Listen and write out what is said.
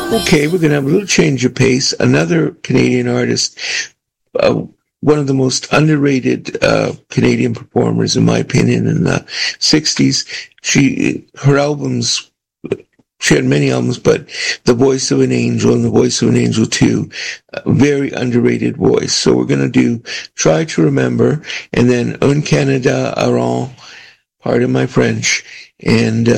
Okay, we're going to have a little change of pace. Another Canadian artist, one of the most underrated Canadian performers, in my opinion, in the 60s. Her albums, she had many albums, but The Voice of an Angel and The Voice of an Angel 2, a very underrated voice. So we're going to do Try to Remember, and then Un Canada Aron, pardon my French, and